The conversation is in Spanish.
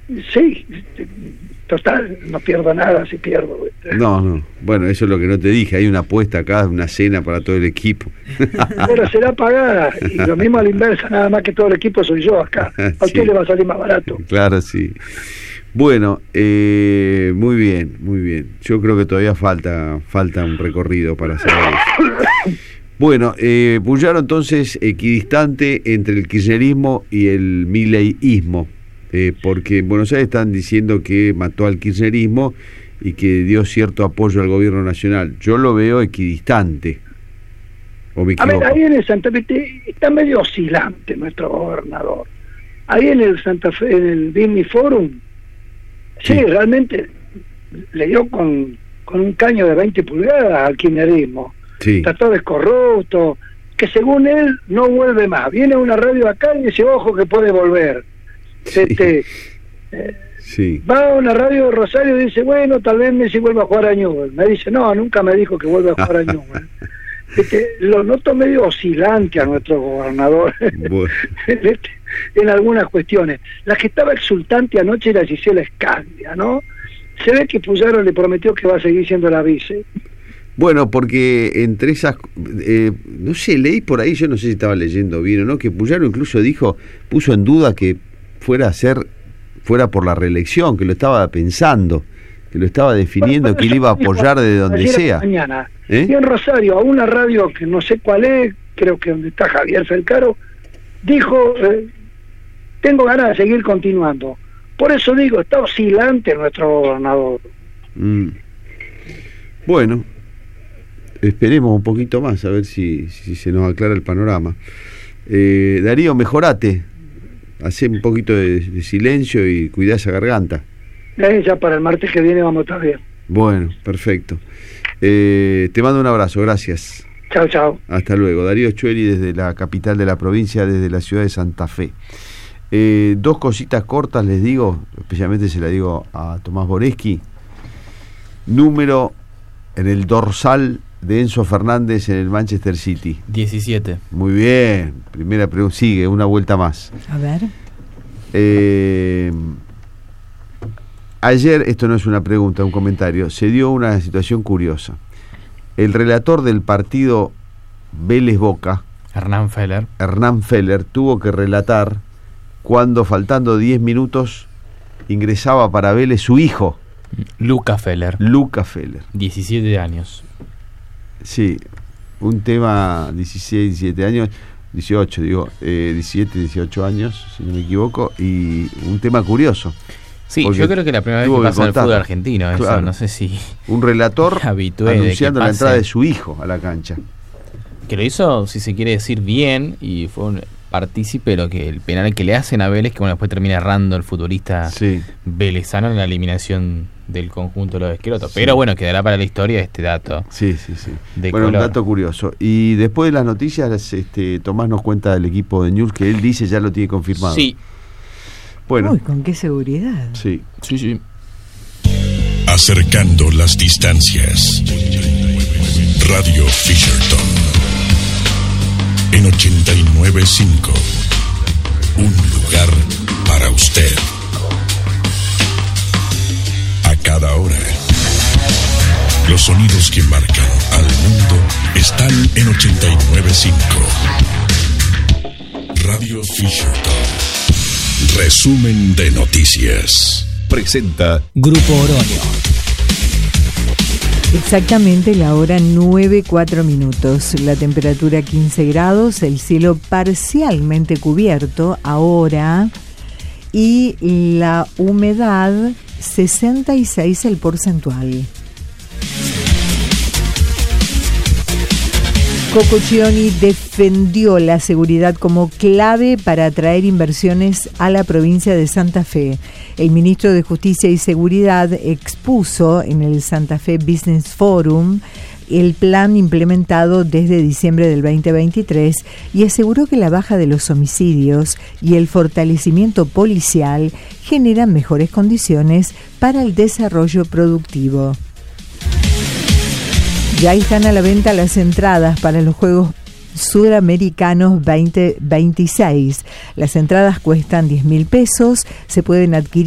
Sí, total, no pierdo nada si pierdo. No, bueno, eso es lo que no te dije, hay una apuesta acá, una cena para todo el equipo. Pero será pagada, y lo mismo a la inversa, nada más que todo el equipo soy yo acá, a usted le va a salir más barato. Claro, sí. Bueno, muy bien, yo creo que todavía falta un recorrido para hacer eso. Bueno, Puyaro entonces equidistante entre el kirchnerismo y el mileiísmo. Porque en Buenos Aires están diciendo que mató al kirchnerismo y que dio cierto apoyo al gobierno nacional. Yo lo veo equidistante. ¿O me equivoco? A ver, ahí en el Santa Fe está medio oscilante nuestro gobernador. Ahí en el Santa Fe, en el Disney Forum, sí, realmente le dio con un caño de 20 pulgadas al kirchnerismo. Sí. Está todo descorrupto, que según él no vuelve más. Viene una radio acá y dice, ojo que puede volver. Sí. Va a una radio de Rosario y dice, bueno, tal vez Messi vuelva a jugar a Newell's. Me dice, no, nunca me dijo que vuelva a jugar a Newell's. Lo noto medio oscilante a nuestro gobernador Bueno. en algunas cuestiones. La que estaba exultante anoche era Gisela Scandia, ¿no? Se ve que Puyaro le prometió que va a seguir siendo la vice. Bueno, porque entre esas, no sé, leí por ahí, yo no sé si estaba leyendo bien o no, que Puyaro incluso puso en duda que fuera por la reelección, que lo estaba pensando, que lo estaba definiendo, que él iba a apoyar de donde sea. Mañana. Y en Rosario, a una radio que no sé cuál es, creo que donde está Javier Felcaro, dijo, tengo ganas de seguir continuando. Por eso digo, está oscilante nuestro gobernador. Bueno, esperemos un poquito más, a ver si se nos aclara el panorama. Darío, mejorate. Hacé un poquito de silencio y cuidá esa garganta. Ya para el martes que viene vamos a estar bien. Bueno, perfecto. Te mando un abrazo, gracias. Chao. Hasta luego. Darío Schueri desde la capital de la provincia, desde la ciudad de Santa Fe. Dos cositas cortas les digo, especialmente se la digo a Tomás Boreschi. Número en el dorsal de Enzo Fernández en el Manchester City. 17. Muy bien. Primera pregunta. Sigue, una vuelta más. A ver. Ayer, esto no es una pregunta, un comentario, se dio una situación curiosa. El relator del partido Vélez Boca, Hernán Feller, tuvo que relatar cuando, faltando 10 minutos, ingresaba para Vélez su hijo. Luca Feller. 17 años. Sí, un tema, 16, 17 años, 18, 17, 18 años, si no me equivoco, y un tema curioso. Sí, yo creo que la primera vez que pasa en el fútbol argentino, claro. Eso, no sé si... Un relator anunciando la entrada de su hijo a la cancha. Que lo hizo, si se quiere decir, bien, y fue un partícipe de lo que el penal que le hacen a Vélez, que bueno, después termina errando el futbolista velezano en la eliminación del conjunto de los esquelotos. Pero bueno, quedará para la historia este dato. Sí. Bueno, color. Un dato curioso. Y después de las noticias, Tomás nos cuenta del equipo de Newell's, que él dice ya lo tiene confirmado. Sí. Bueno. Uy, con qué seguridad. Sí. Acercando las distancias. Radio Fisherton. En 89.5. Un lugar para usted. A cada hora. Los sonidos que marcan al mundo están en 89.5. Radio Fisherton. Resumen de noticias. Presenta Grupo Oroño. Exactamente la hora 9:04. La temperatura 15 grados, el cielo parcialmente cubierto ahora y la humedad 66 el porcentual. Cococcioni defendió la seguridad como clave para atraer inversiones a la provincia de Santa Fe. El ministro de Justicia y Seguridad expuso en el Santa Fe Business Forum el plan implementado desde diciembre del 2023 y aseguró que la baja de los homicidios y el fortalecimiento policial generan mejores condiciones para el desarrollo productivo. Ya están a la venta las entradas para los Juegos Sudamericanos 2026. Las entradas cuestan 10.000 pesos, se pueden adquirir